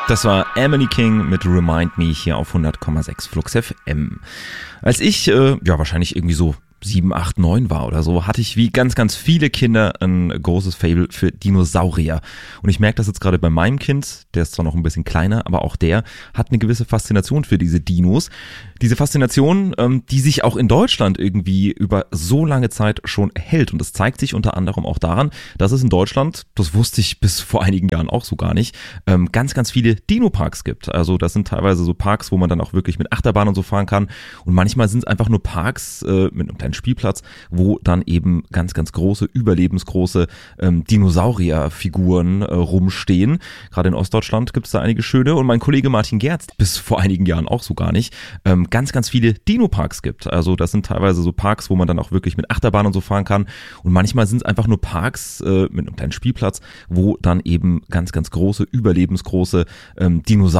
Das war Emily King mit Remind Me hier auf 100,6 Flux FM. Als ich, wahrscheinlich irgendwie so 7, 8, 9 war oder so, hatte ich wie ganz, ganz viele Kinder ein großes Faible für Dinosaurier. Und ich merke das jetzt gerade bei meinem Kind, der ist zwar noch ein bisschen kleiner, aber auch der hat eine gewisse Faszination für diese Dinos. Diese Faszination, die sich auch in Deutschland irgendwie über so lange Zeit schon hält. Und das zeigt sich unter anderem auch daran, dass es in Deutschland, das wusste ich bis vor einigen Jahren auch so gar nicht, ganz, ganz viele Dino-Parks gibt. Also das sind teilweise so Parks, wo man dann auch wirklich mit Achterbahn und so fahren kann. Und manchmal sind es einfach nur Parks mit einem kleinen Spielplatz, wo dann eben ganz, ganz große, überlebensgroße Dinosaurierfiguren rumstehen. Gerade in Ostdeutschland gibt es da einige schöne. Und mein Kollege Martin Gerz, bis vor einigen Jahren auch so gar nicht, ganz, ganz viele Dino-Parks gibt. Also das sind teilweise so Parks, wo man dann auch wirklich mit Achterbahn und so fahren kann. Und manchmal sind es einfach nur Parks mit einem kleinen Spielplatz, wo dann eben ganz, ganz große, überlebensgroße Dinosaurier